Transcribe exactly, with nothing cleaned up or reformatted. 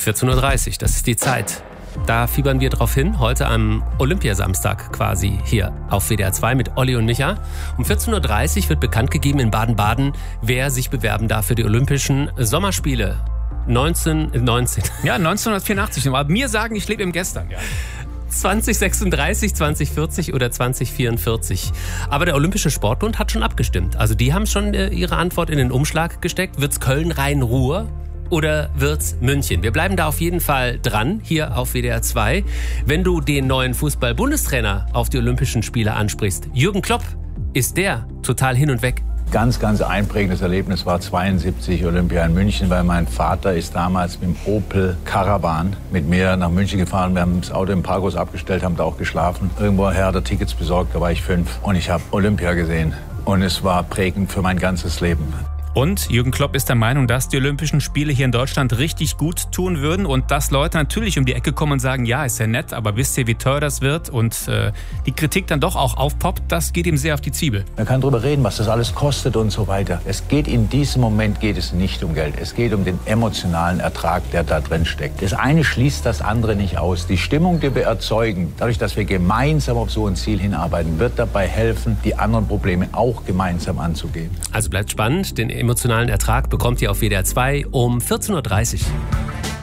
vierzehn Uhr dreißig, das ist die Zeit. Da fiebern wir drauf hin, heute am Olympiasamstag quasi hier auf W D R zwei mit Olli und Micha. Um vierzehn Uhr dreißig wird bekannt gegeben in Baden-Baden, wer sich bewerben darf für die Olympischen Sommerspiele. neunzehn, neunzehn. Ja, neunzehnhundertvierundachtzig. Aber mir sagen, ich lebe im Gestern. Ja. zwanzig sechsunddreißig, zwanzig vierzig oder zwanzig vierundvierzig. Aber der Olympische Sportbund hat schon abgestimmt. Also die haben schon ihre Antwort in den Umschlag gesteckt. Wird's Köln-Rhein-Ruhr? Oder wird's München? Wir bleiben da auf jeden Fall dran, hier auf W D R zwei. Wenn du den neuen Fußball-Bundestrainer auf die Olympischen Spiele ansprichst, Jürgen Klopp, ist der total hin und weg? Ganz, ganz einprägendes Erlebnis war zweiundsiebzig Olympia in München, weil mein Vater ist damals mit dem Opel Caravan mit mir nach München gefahren. Wir haben das Auto im Parkhaus abgestellt, haben da auch geschlafen. Irgendwoher hat er Tickets besorgt, da war ich fünf und ich habe Olympia gesehen. Und es war prägend für mein ganzes Leben. Und Jürgen Klopp ist der Meinung, dass die Olympischen Spiele hier in Deutschland richtig gut tun würden und dass Leute natürlich um die Ecke kommen und sagen, ja, ist ja nett, aber wisst ihr, wie teuer das wird? Und äh, die Kritik dann doch auch aufpoppt, das geht ihm sehr auf die Zwiebel. Man kann darüber reden, was das alles kostet und so weiter. Es geht in diesem Moment geht es nicht um Geld. Es geht um den emotionalen Ertrag, der da drin steckt. Das eine schließt das andere nicht aus. Die Stimmung, die wir erzeugen, dadurch, dass wir gemeinsam auf so ein Ziel hinarbeiten, wird dabei helfen, die anderen Probleme auch gemeinsam anzugehen. Also bleibt spannend, den emotionalen Ertrag bekommt ihr auf W D R zwei um vierzehn Uhr dreißig.